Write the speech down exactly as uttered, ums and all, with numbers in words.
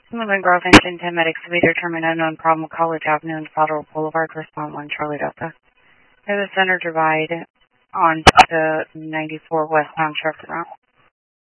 Moving Grove Engine ten Med Excavator determined unknown problem College Avenue and Federal Boulevard. Respond one Charlie Delta. There's a center divide on the ninety-four westbound Chevron route.